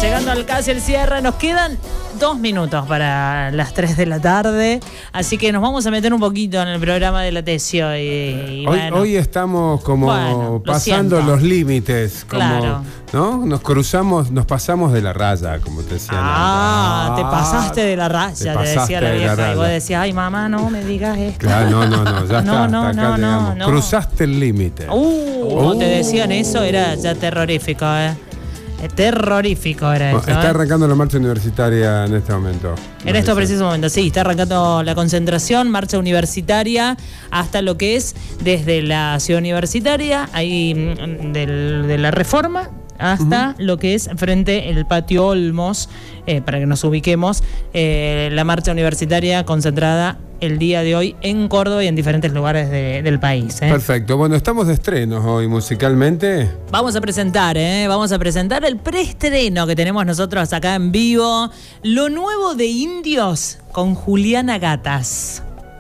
llegando al casi el cierre. Nos quedan 2 minutos para las 3 de la tarde. Así que nos vamos a meter un poquito en el programa de la Tesio. Hoy estamos como pasando los límites. Como, claro. ¿no? Nos pasamos de la raya, como te decía. Te pasaste de la raya, te decía la vieja. Y vos decías, ay, mamá, no me digas esto. Claro, no, ya está. No. Cruzaste el límite. Te decían eso, era ya terrorífico, Terrorífico era eso. Está arrancando la marcha universitaria en este momento. En este preciso momento, sí, está arrancando la concentración, marcha universitaria, hasta lo que es desde la ciudad universitaria, ahí de la Reforma, hasta lo que es frente al patio Olmos, para que nos ubiquemos, la marcha universitaria concentrada el día de hoy en Córdoba y en diferentes lugares del país. Perfecto. Bueno, estamos de estrenos hoy musicalmente. Vamos a presentar el preestreno que tenemos nosotros acá en vivo. Lo nuevo de Indios con Juliana Gatas.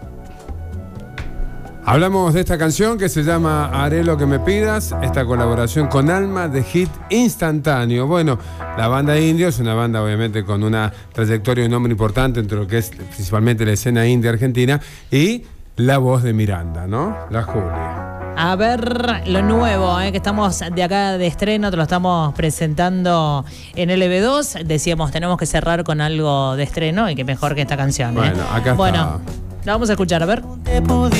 Hablamos de esta canción que se llama Haré lo que me pidas, esta colaboración con Alma de hit instantáneo. Bueno, la banda Indios es una banda obviamente con una trayectoria y un nombre importante entre lo que es principalmente la escena indie argentina y la voz de Miranda, ¿no? La Julia. A ver lo nuevo, que estamos de acá de estreno, te lo estamos presentando en LB2. Decíamos, tenemos que cerrar con algo de estreno y que mejor que esta canción. Bueno, acá está. Bueno, la vamos a escuchar, a ver.